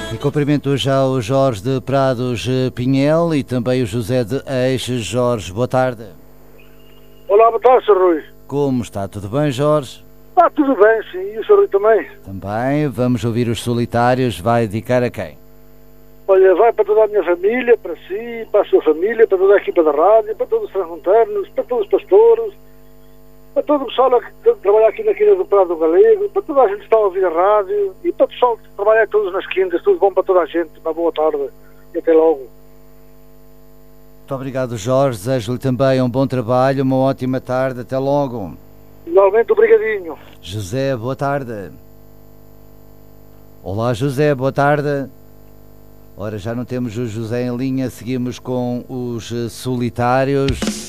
E cumprimento já o Jorge de Prados Pinhel e também o José de Eixes. Jorge, boa tarde. Olá, boa tarde, Sr. Rui. Como está? Tudo bem, Jorge? Está tudo bem, sim. E o Sr. Rui também? Também. Vamos ouvir os solitários. Vai dedicar a quem? Olha, vai para toda a minha família, para si, para a sua família, para toda a equipa da rádio, para todos os transmontanos, para todos os pastores, para todo o pessoal que trabalha aqui na Quinta do Prado do Galego, para toda a gente que está a ouvir a rádio e para o pessoal que trabalha todos nas quintas. Tudo bom para toda a gente. Uma boa tarde e até logo. Muito obrigado, Jorge. Desejo-lhe também um bom trabalho, uma ótima tarde. Até logo. Igualmente, obrigadinho. José, boa tarde. Olá, José, boa tarde. Ora, já não temos o José em linha, seguimos com os solitários.